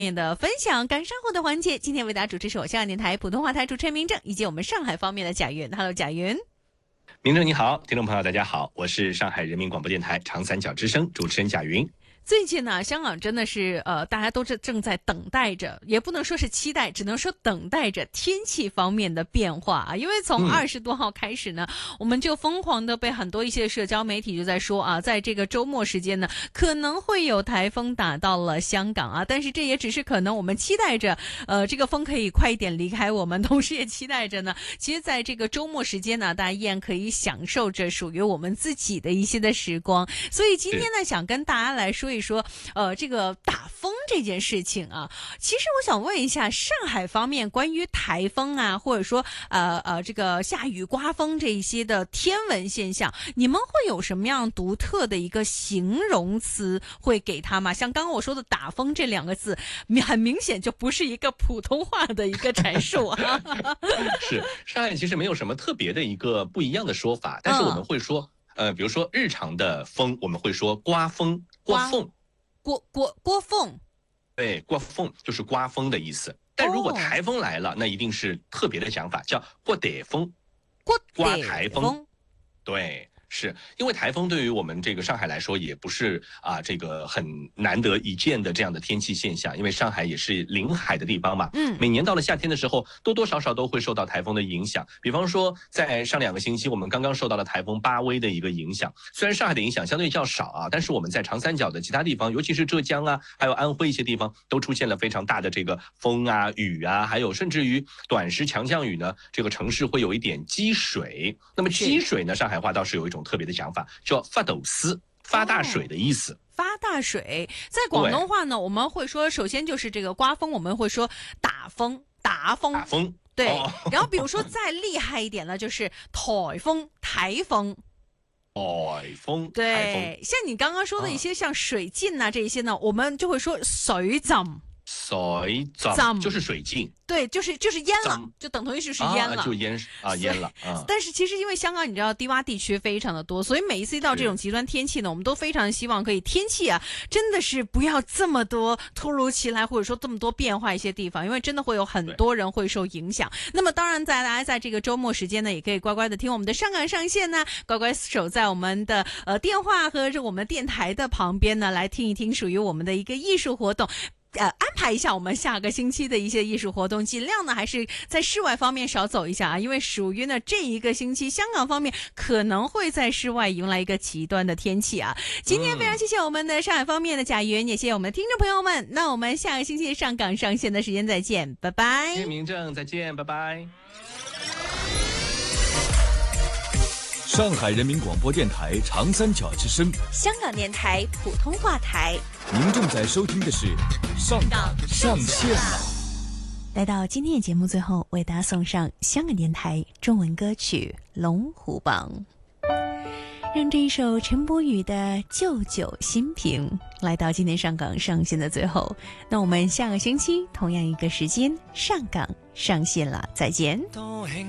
的分享赶上后的环节，今天为大家主持是我香港电台普通话台主持人明正，以及我们上海方面的贾云。Hello， 贾云。 明正你好，听众朋友大家好，我是上海人民广播电台长三角之声主持人贾云。 最近呢，香港真的是大家都正在等待着，也不能说是期待，只能说等待着天气方面的变化啊。因为从20多号开始呢，我们就疯狂的被很多一些社交媒体就在说啊，在这个周末时间呢，可能会有台风打到了香港啊。但是这也只是可能，我们期待着这个风可以快一点离开我们，同时也期待着呢，其实在这个周末时间呢，大家依然可以享受着属于我们自己的一些的时光。所以今天呢，想跟大家来说一说这个打风这件事情啊。其实我想问一下上海方面关于台风啊，或者说这个下雨刮风这一些的天文现象，你们会有什么样独特的一个形容词会给它吗？像刚刚我说的打风这2个字，很明显就不是一个普通话的一个阐述啊。 是，上海其实没有什么特别的一个不一样的说法，但是我们会说比如说日常的风我们会说刮风过凤， 过凤， 对，过凤就是刮风的意思。但如果台风来了，那一定是特别的讲法，叫过嗲风，刮台风。对，是因为台风对于我们这个上海来说也不是这个很难得一见的这样的天气现象，因为上海也是临海的地方嘛，每年到了夏天的时候多多少少都会受到台风的影响。比方说在上2个星期我们刚刚受到了台风巴威的一个影响，虽然上海的影响相对较少啊，但是我们在长三角的其他地方，尤其是浙江啊还有安徽一些地方都出现了非常大的这个风啊雨啊，还有甚至于短时强降雨呢，这个城市会有一点积水。那么积水呢，上海话倒是有一种特别的讲法，叫发抖丝，发大水的意思。 发大水在广东话呢，我们会说首先就是这个刮风，我们会说打风。对，然后比如说再厉害一点呢，就是台风。对，像你刚刚说的一些像水浸啊这一些呢，我们就会说水浸就是水浸。 对，就是淹了，就等同于是淹了， 就淹了。 但是其实因为香港你知道低洼地区非常的多，所以每一次遇到这种极端天气呢，我们都非常希望可以天气啊，真的是不要这么多突如其来，或者说这么多变化一些地方，因为真的会有很多人会受影响。那么当然大家在这个周末时间呢，也可以乖乖的听我们的上港上线呢，乖乖守在我们的电话和我们电台的旁边呢，来听一听属于我们的一个艺术活动。安排一下我们下个星期的一些艺术活动，尽量呢还是在室外方面少走一下啊，因为属于呢这一个星期香港方面可能会在室外迎来一个极端的天气啊。今天非常谢谢我们的上海方面的贾云，也谢谢我们的听众朋友们，那我们下个星期上港上线的时间再见，拜拜。 谢谢明正，再见，拜拜。 上海人民广播电台长三角之声， 香港电台普通话台。 您正在收听的是上港上线了。 来到今天的节目最后，为大家送上香港电台中文歌曲《龙虎榜》，让这一首陈柏宇的《旧酒新瓶》来到今天上港上线的最后。那我们下个星期同样一个时间上港上线了，再见。